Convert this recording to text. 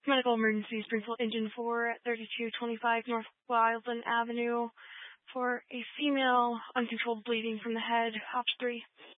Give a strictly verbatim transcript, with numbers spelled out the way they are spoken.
Medical emergency, Springfield Engine four at thirty-two twenty-five North Wildland Avenue for a female uncontrolled bleeding from the head. Ops three.